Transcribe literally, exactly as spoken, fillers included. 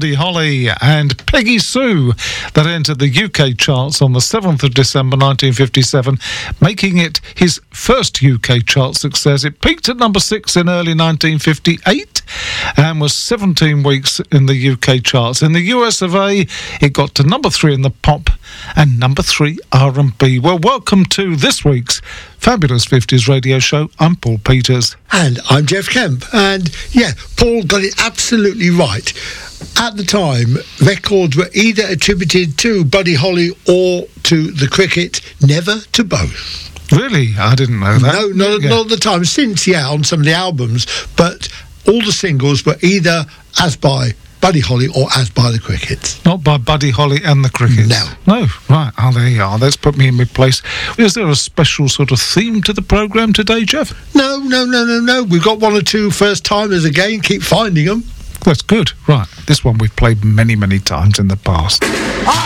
Buddy Holly and Peggy Sue that entered the U K charts on the seventh of December nineteen fifty-seven, making it his first U K chart success. It peaked at number six in early nineteen fifty-eight and was seventeen weeks in the U K charts. In the U S of A, it got to number three in the pop and number three R and B. Well, welcome to this week's Fabulous fifties radio show. I'm Paul Peters. And I'm Jeff Kemp. And yeah, Paul got it absolutely right. At the time, records were either attributed to Buddy Holly or to the Cricket, never to both. Really? I didn't know that. No, not, yeah. not at the time. Since, yeah, on some of the albums, but all the singles were either as by Buddy Holly or as by the Crickets. Not by Buddy Holly and the Crickets? No. No, right. Oh, there you are. Let's put me in my place. Is there a special sort of theme to the programme today, Jeff? No, no, no, no, no. We've got one or two first-timers again. Keep finding them. That's good. Right. This one we've played many, many times in the past.